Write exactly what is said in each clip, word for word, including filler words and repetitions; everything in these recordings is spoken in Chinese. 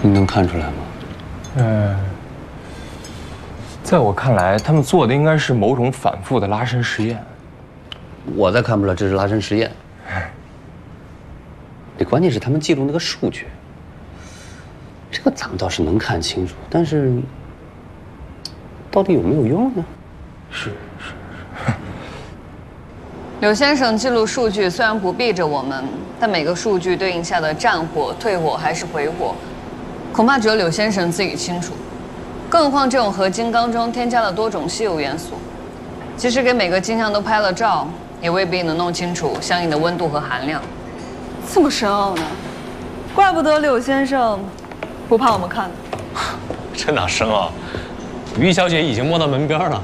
你能看出来吗？ 嗯，在我看来，他们做的应该是某种反复的拉伸实验。 我再看不出来这是拉伸实验。这关键是他们记录那个数据，这个咱们倒是能看清楚，但是到底有没有用呢？ 是是是。 柳先生记录数据虽然不逼着我们，但每个数据对应下的战火、退火还是回火，恐怕只有柳先生自己清楚。更何况这种合金钢中添加了多种稀有元素，即使给每个金像都拍了照，也未必能弄清楚相应的温度和含量。 这么深奥呢？怪不得柳先生不怕我们看呢。 这哪深奥？于小姐已经摸到门边了。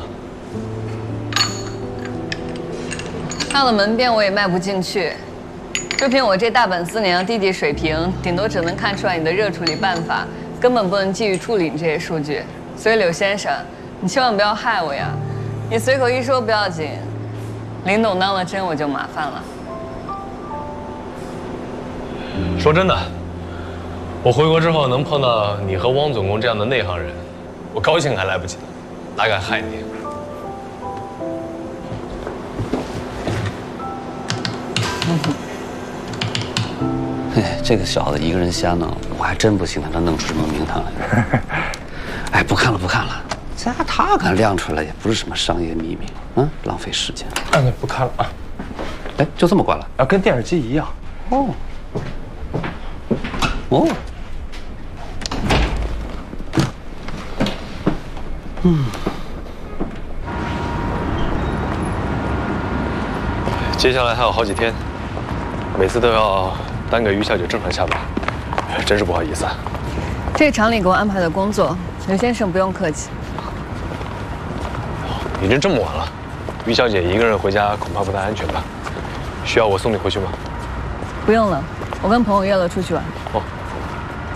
到了门边我也迈不进去，就凭我这大本四年的低级水平，顶多只能看出来你的热处理办法，根本不能继续处理你这些数据。所以柳先生，你千万不要害我呀！你随口一说不要紧，林董当了真我就麻烦了。 说真的，我回国之后能碰到你和汪总工这样的内行人，我高兴还来不及呢，哪敢害你？ 哎，这个小子一个人瞎弄，我还真不信他能弄出什么名堂来。哎，不看了，不看了。这他敢亮出来，也不是什么商业秘密，嗯，浪费时间。 啊，那不看了啊。 哎，就这么关了？ 啊，跟电视机一样。 哦。哦。嗯。 接下来还有好几天，每次都要耽搁于小姐正常下班，真是不好意思啊。 这是厂里给我安排的工作，刘先生不用客气。 已经这么晚了，于小姐一个人回家恐怕不太安全吧？需要我送你回去吗？ 不用了，我跟朋友约了出去玩。 哦。